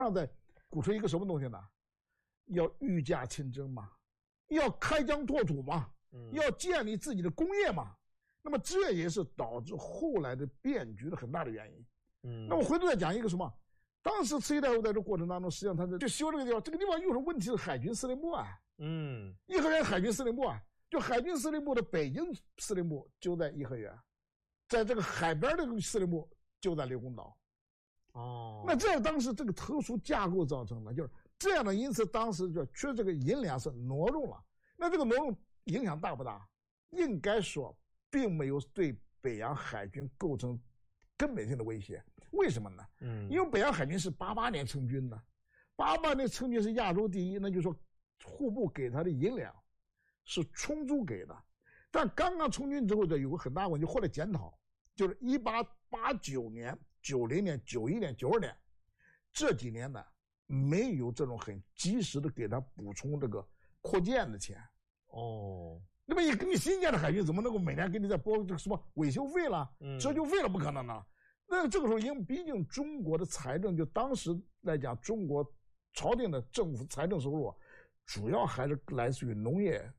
在鼓吹一个什么东西呢？要御驾亲征嘛，要开疆拓土嘛，要建立自己的工业嘛。那么这也是导致后来的变局的很大的原因。那么回头再讲一个什么？当时慈禧太后在这过程当中，实际上他就修这个地方，这个地方有什么问题？是海军司令部啊，颐和园海军司令部啊，就海军司令部的北京司令部就在颐和园，在这个海边的司令部就在刘公岛。那这当时这个特殊架构造成的，就是这样的，因此当时就确实这个银两是挪用了。那这个挪用影响大不大？应该说并没有对北洋海军构成根本性的威胁。为什么呢？因为北洋海军是88年成军的，88年成军是亚洲第一，那就是说户部给他的银两是充足给的。但刚刚成军之后，有个很大问题，后来检讨，就是1889年、90年、91年、92年这几年呢，没有这种很及时的给他补充这个扩建的钱。那么你新建的海军怎么能够每年给你再拨这个什么维修费了、折旧费了？不可能的。那这个时候，因为毕竟中国的财政，就当时来讲，中国朝廷的政府财政收入主要还是来自于农业